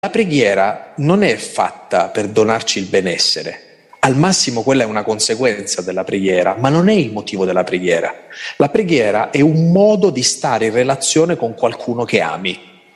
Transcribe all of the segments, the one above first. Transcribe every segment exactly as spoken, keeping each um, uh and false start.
La preghiera non è fatta per donarci il benessere. Al massimo quella è una conseguenza della preghiera, ma non è il motivo della preghiera. La preghiera è un modo di stare in relazione con qualcuno che ami.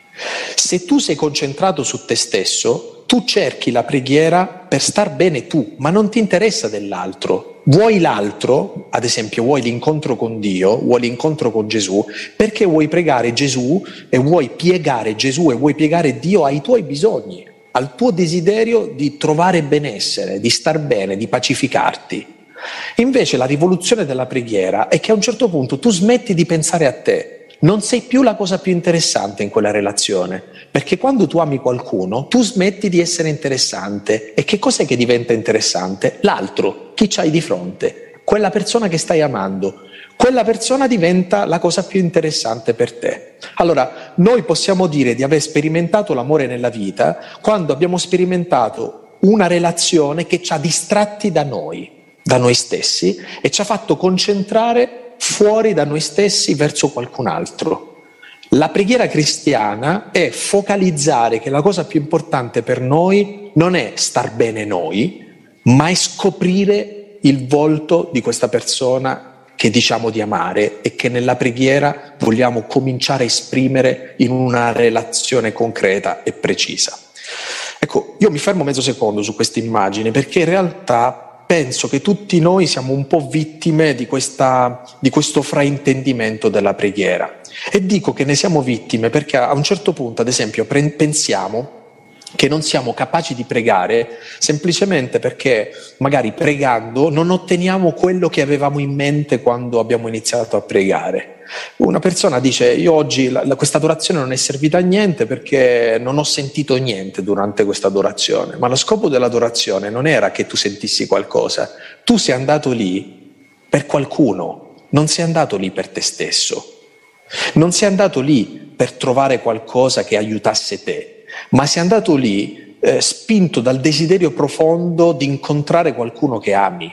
Se tu sei concentrato su te stesso, tu cerchi la preghiera per star bene tu, ma non ti interessa dell'altro. Vuoi l'altro, ad esempio vuoi l'incontro con Dio, vuoi l'incontro con Gesù, perché vuoi pregare Gesù e vuoi piegare Gesù e vuoi piegare Dio ai tuoi bisogni, al tuo desiderio di trovare benessere, di star bene, di pacificarti. Invece la rivoluzione della preghiera è che a un certo punto tu smetti di pensare a te, non sei più la cosa più interessante in quella relazione, perché quando tu ami qualcuno tu smetti di essere interessante. E che cos'è che diventa interessante? L'altro, chi c'hai di fronte, quella persona che stai amando. Quella persona diventa la cosa più interessante per te. Allora, noi possiamo dire di aver sperimentato l'amore nella vita quando abbiamo sperimentato una relazione che ci ha distratti da noi, da noi stessi, e ci ha fatto concentrare fuori da noi stessi verso qualcun altro. La preghiera cristiana è focalizzare che la cosa più importante per noi non è star bene noi, ma è scoprire il volto di questa persona che diciamo di amare e che nella preghiera vogliamo cominciare a esprimere in una relazione concreta e precisa. Ecco, io mi fermo mezzo secondo su questa immagine perché in realtà penso che tutti noi siamo un po' vittime di, questa, di questo fraintendimento della preghiera. E dico che ne siamo vittime perché a un certo punto, ad esempio, pre- pensiamo che non siamo capaci di pregare semplicemente perché magari pregando non otteniamo quello che avevamo in mente quando abbiamo iniziato a pregare. Una persona dice: io oggi la, la, questa adorazione non è servita a niente perché non ho sentito niente durante questa adorazione. Ma lo scopo dell'adorazione non era che tu sentissi qualcosa, tu sei andato lì per qualcuno, non sei andato lì per te stesso, non sei andato lì per trovare qualcosa che aiutasse te, ma sei andato lì eh, spinto dal desiderio profondo di incontrare qualcuno che ami.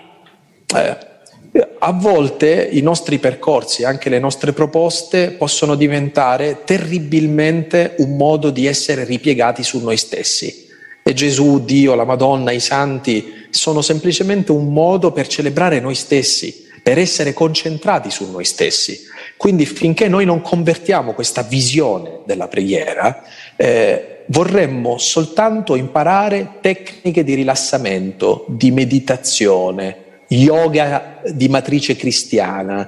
Eh, A volte i nostri percorsi, anche le nostre proposte, possono diventare terribilmente un modo di essere ripiegati su noi stessi. E Gesù, Dio, la Madonna, i santi sono semplicemente un modo per celebrare noi stessi, per essere concentrati su noi stessi. Quindi finché noi non convertiamo questa visione della preghiera, eh, vorremmo soltanto imparare tecniche di rilassamento, di meditazione, yoga di matrice cristiana,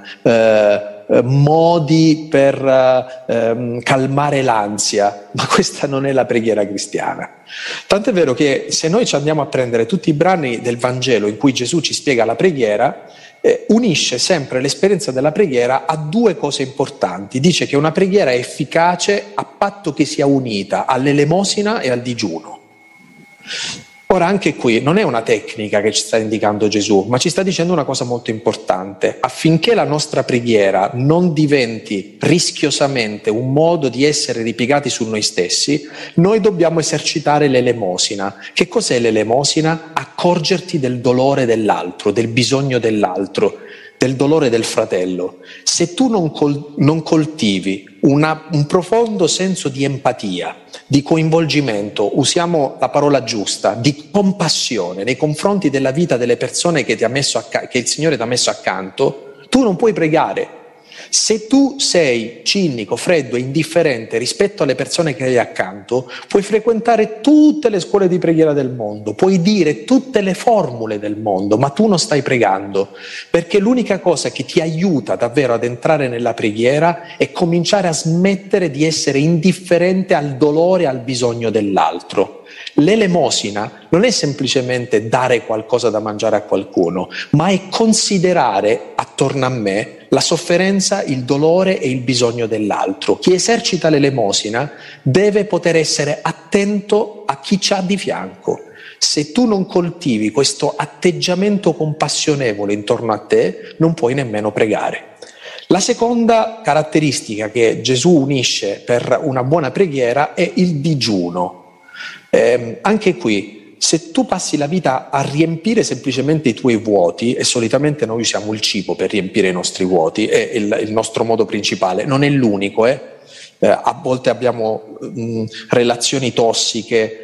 eh, modi per eh, calmare l'ansia, ma questa non è la preghiera cristiana. Tant'è vero che se noi ci andiamo a prendere tutti i brani del Vangelo in cui Gesù ci spiega la preghiera, eh, unisce sempre l'esperienza della preghiera a due cose importanti. Dice che una preghiera è efficace a patto che sia unita all'elemosina e al digiuno. Ora anche qui non è una tecnica che ci sta indicando Gesù, ma ci sta dicendo una cosa molto importante. Affinché la nostra preghiera non diventi rischiosamente un modo di essere ripiegati su noi stessi, noi dobbiamo esercitare l'elemosina. Che cos'è l'elemosina? Accorgerti del dolore dell'altro, del bisogno dell'altro, del dolore del fratello. Se tu non, col- non coltivi una, un profondo senso di empatia, di coinvolgimento, usiamo la parola giusta, di compassione nei confronti della vita delle persone che, ti ha messo acc- che il Signore ti ha messo accanto, tu non puoi pregare. Se tu sei cinico, freddo e indifferente rispetto alle persone che hai accanto, puoi frequentare tutte le scuole di preghiera del mondo, puoi dire tutte le formule del mondo, ma tu non stai pregando, perché l'unica cosa che ti aiuta davvero ad entrare nella preghiera è cominciare a smettere di essere indifferente al dolore e al bisogno dell'altro. L'elemosina non è semplicemente dare qualcosa da mangiare a qualcuno, ma è considerare attorno a me la sofferenza, il dolore e il bisogno dell'altro. Chi esercita l'elemosina deve poter essere attento a chi c'ha di fianco. Se tu non coltivi questo atteggiamento compassionevole intorno a te, non puoi nemmeno pregare. La seconda caratteristica che Gesù unisce per una buona preghiera è il digiuno. Eh, anche qui, se tu passi la vita a riempire semplicemente i tuoi vuoti, e solitamente noi usiamo il cibo per riempire i nostri vuoti, è il, il nostro modo principale, non è l'unico, eh? eh, a volte abbiamo mh, relazioni tossiche